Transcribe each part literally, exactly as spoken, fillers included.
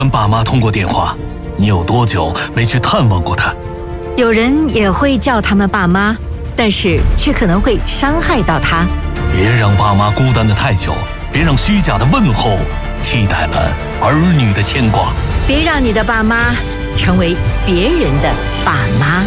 跟爸妈通过电话，你有多久没去探望过他？ 有人也会叫他们爸妈，但是却可能会伤害到他。 别让爸妈孤单的太久，别让虚假的问候替代了儿女的牵挂。 别让你的爸妈成为别人的爸妈。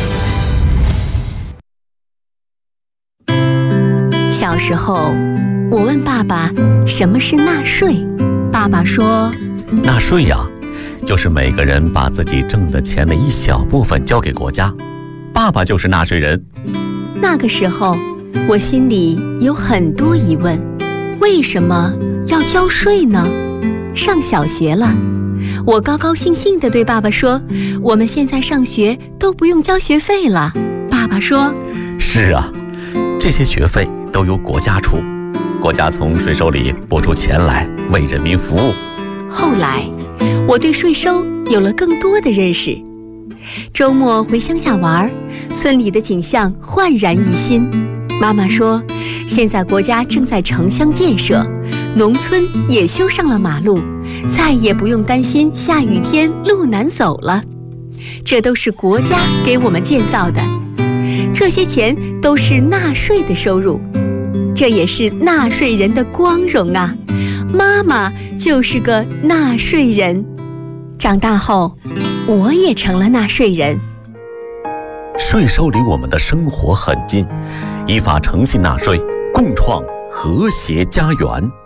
小时候，我问爸爸什么是纳税，爸爸说： 纳税呀，就是每个人把自己挣的钱的一小部分交给国家，爸爸就是纳税人。 那个时候，我心里有很多疑问，为什么要交税呢？上小学了，我高高兴兴地对爸爸说：我们现在上学都不用交学费了。爸爸说： 是啊，这些学费都由国家出，国家从税收里拨出钱来为人民服务。 后来，我对税收有了更多的认识。周末回乡下玩，村里的景象焕然一新。妈妈说，现在国家正在城乡建设，农村也修上了马路，再也不用担心下雨天路难走了。这都是国家给我们建造的，这些钱都是纳税的收入，这也是纳税人的光荣啊！妈妈就是个纳税人。长大后，我也成了纳税人。 税收离我们的生活很近，依法诚信纳税，共创和谐家园。